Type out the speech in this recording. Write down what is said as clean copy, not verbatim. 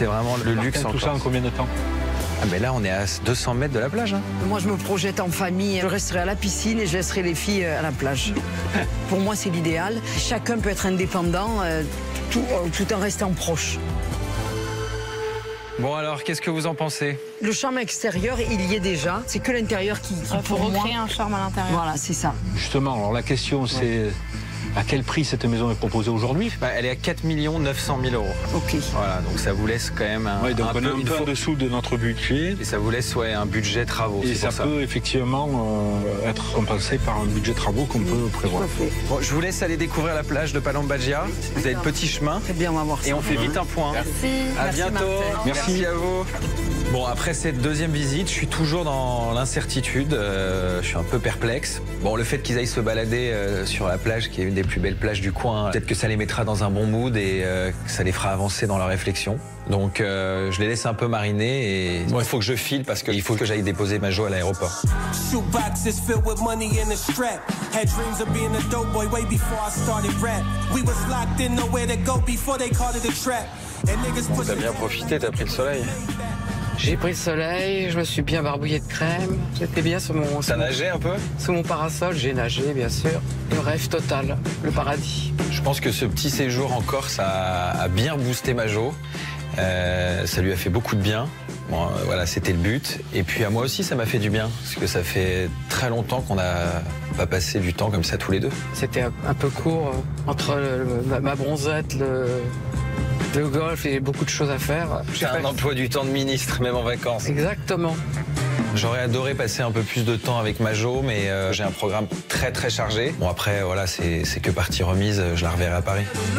c'est vraiment le luxe. Tout ça en combien de temps? Ah mais là, on est à 200 mètres de la plage. Hein. Moi, je me projette en famille. Je resterai à la piscine et je laisserai les filles à la plage. Pour moi, c'est l'idéal. Chacun peut être indépendant tout en restant proche. Bon alors, qu'est-ce que vous en pensez? Le charme extérieur, il y est déjà. C'est que l'intérieur qui Il faut recréer un charme à l'intérieur. Voilà, c'est ça. Justement, alors la question c'est à quel prix cette maison est proposée aujourd'hui? Elle est à 4 900 000 euros. Ok. Voilà, donc ça vous laisse quand même donc on est un peu en dessous de notre budget. Et ça vous laisse un budget travaux. Et ça peut effectivement être compensé par un budget travaux qu'on peut prévoir. Bon, je vous laisse aller découvrir la plage de Palambaggia. Vous avez le petit chemin. Très bien, on va voir ça. Et on fait vite un point. Merci. À bientôt. Martin. Merci à vous. Bon, après cette deuxième visite, je suis toujours dans l'incertitude. Je suis un peu perplexe. Bon, le fait qu'ils aillent se balader sur la plage, qui est une des plus belles plages du coin, peut-être que ça les mettra dans un bon mood et que ça les fera avancer dans leur réflexion. Donc, je les laisse un peu mariner et il faut que je file parce qu'il faut que j'aille déposer Majo à l'aéroport. Bon, t'as bien profité, t'as pris le soleil. J'ai pris le soleil, je me suis bien barbouillé de crème. J'étais bien sur mon... T'as nagé un peu? Sous mon parasol, j'ai nagé, bien sûr. Le rêve total, le paradis. Je pense que ce petit séjour en Corse a bien boosté Majo. Ça lui a fait beaucoup de bien. Bon, voilà, c'était le but. Et puis à moi aussi, ça m'a fait du bien. Parce que ça fait très longtemps qu'on n'a pas passé du temps comme ça tous les deux. C'était un peu court entre ma bronzette, le golf et beaucoup de choses à faire. J'ai un emploi du temps de ministre, même en vacances. Exactement. J'aurais adoré passer un peu plus de temps avec Majo, mais j'ai un programme très chargé. Bon après, voilà, c'est que partie remise, je la reverrai à Paris.